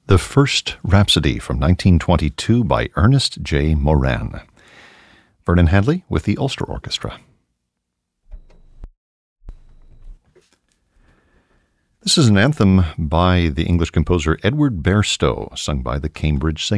The First Rhapsody from 1922 by Ernest J. Moran. Vernon Hadley with the Ulster Orchestra. This is an anthem by the English composer Edward Bairstow, sung by the Cambridge Singers.